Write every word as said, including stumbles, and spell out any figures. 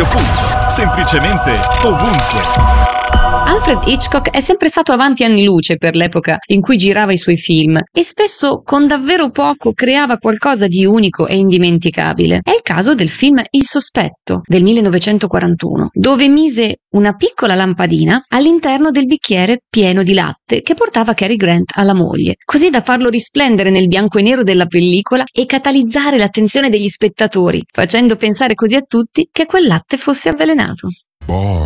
doppio punto, semplicemente ovunque. Alfred Hitchcock è sempre stato avanti anni luce per l'epoca in cui girava i suoi film e spesso con davvero poco creava qualcosa di unico e indimenticabile. È il caso del film Il sospetto del millenovecentoquarantuno, dove mise una piccola lampadina all'interno del bicchiere pieno di latte che portava Cary Grant alla moglie, così da farlo risplendere nel bianco e nero della pellicola e catalizzare l'attenzione degli spettatori, facendo pensare così a tutti che quel latte fosse avvelenato. Boh.